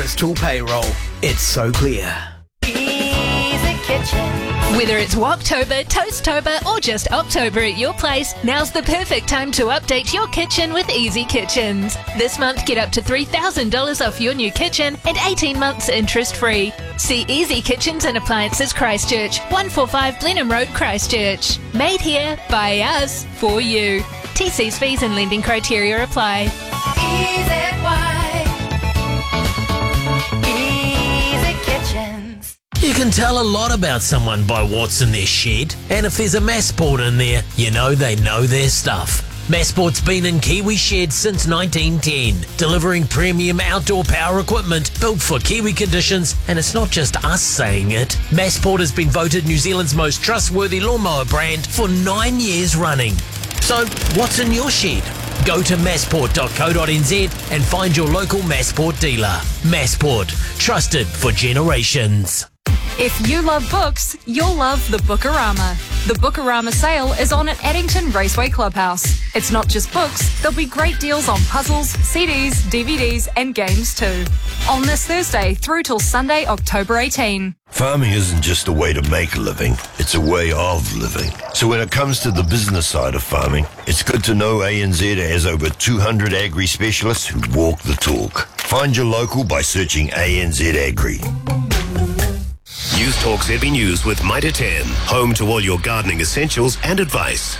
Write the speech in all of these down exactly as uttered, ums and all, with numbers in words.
Postal Payroll. It's so clear. Easy Kitchen. Whether it's Woktober, Toasttober, or just October at your place, now's the perfect time to update your kitchen with Easy Kitchens. This month, get up to three thousand dollars off your new kitchen and eighteen months interest-free. See Easy Kitchens and Appliances Christchurch, one forty-five Blenheim Road, Christchurch. Made here, by us, for you. T Cs, fees and lending criteria apply. Easy White. Easy Kitchens. You can tell a lot about someone by what's in their shed, and if there's a Massport in there, you know they know their stuff. Massport's been in Kiwi sheds since nineteen ten, delivering premium outdoor power equipment built for Kiwi conditions, and it's not just us saying it. Massport has been voted New Zealand's most trustworthy lawnmower brand for nine years running. So, what's in your shed? Go to massport dot co dot n z and find your local Massport dealer. Massport, trusted for generations. If you love books, you'll love the Bookarama. The Bookarama sale is on at Addington Raceway Clubhouse. It's not just books, there'll be great deals on puzzles, C Ds, D V Ds and games too. On this Thursday through till Sunday, October eighteenth. Farming isn't just a way to make a living, it's a way of living. So when it comes to the business side of farming, it's good to know A N Z has over two hundred agri specialists who walk the talk. Find your local by searching A N Z Agri. News Talk Z B News with Mitre ten, home to all your gardening essentials and advice.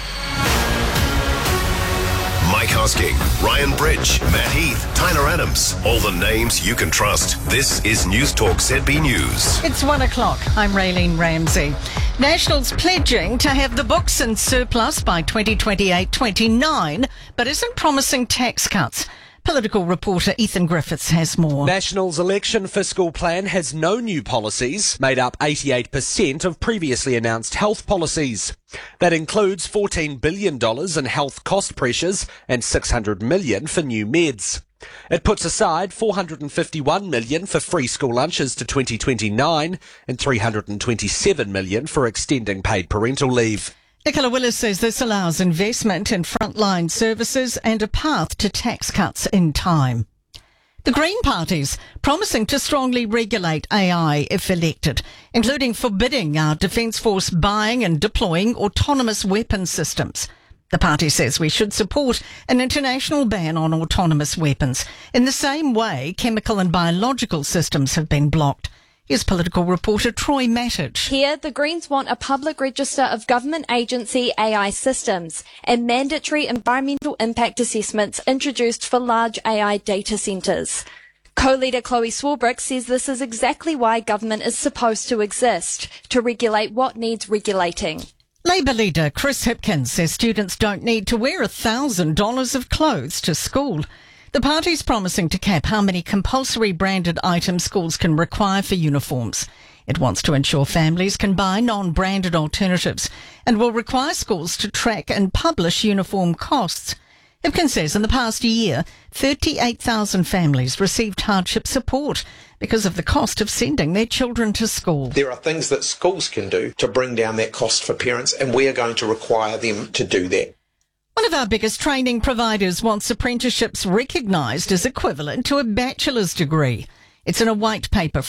Mike Hosking, Ryan Bridge, Matt Heath, Tyler Adams, all the names you can trust. This is News Talk Z B News. It's one o'clock. I'm Raylene Ramsey. Nationals pledging to have the books in surplus by twenty twenty-eight twenty-nine, but isn't promising tax cuts. Political reporter Ethan Griffiths has more. National's election fiscal plan has no new policies, made up eighty-eight percent of previously announced health policies. That includes fourteen billion dollars in health cost pressures and six hundred million dollars for new meds. It puts aside four hundred fifty-one million dollars for free school lunches to twenty twenty-nine and three hundred twenty-seven million dollars for extending paid parental leave. Nicola Willis says this allows investment in frontline services and a path to tax cuts in time. The Green Party's promising to strongly regulate A I if elected, including forbidding our Defence Force buying and deploying autonomous weapon systems. The party says we should support an international ban on autonomous weapons in the same way chemical and biological systems have been blocked. Here's political reporter Troy Mattich. Here, the Greens want a public register of government agency A I systems and mandatory environmental impact assessments introduced for large A I data centres. Co-leader Chloe Swarbrick says this is exactly why government is supposed to exist, to regulate what needs regulating. Labour leader Chris Hipkins says students don't need to wear one thousand dollars of clothes to school. The party's promising to cap how many compulsory branded items schools can require for uniforms. It wants to ensure families can buy non-branded alternatives and will require schools to track and publish uniform costs. Hipkins says in the past year, thirty-eight thousand families received hardship support because of the cost of sending their children to school. There are things that schools can do to bring down that cost for parents, and we are going to require them to do that. One of our biggest training providers wants apprenticeships recognised as equivalent to a bachelor's degree. It's in a white paper